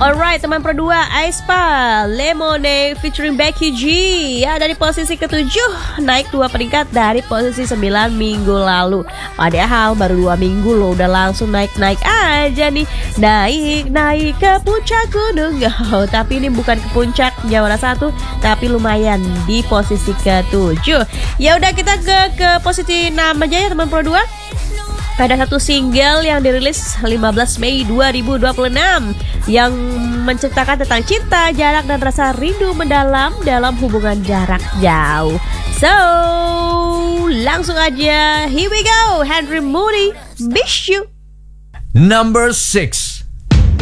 Alright, teman Pro2, aespa Lemonade featuring Becky G. Ya, dari posisi ke-7 naik 2 peringkat dari posisi 9 minggu lalu. Padahal baru 2 minggu loh udah langsung naik-naik aja nih. Naik ke puncak gunung. Oh, tapi ini bukan ke puncak Jawara 1, tapi lumayan di posisi ke-7. Ya udah, kita ke posisi 6 aja ya teman Pro2. Ada satu single yang dirilis 15 Mei 2026 yang menceritakan tentang cinta, jarak, dan rasa rindu mendalam dalam hubungan jarak jauh. So, langsung aja, here we go, Henry Moody, Miss You. Number 6.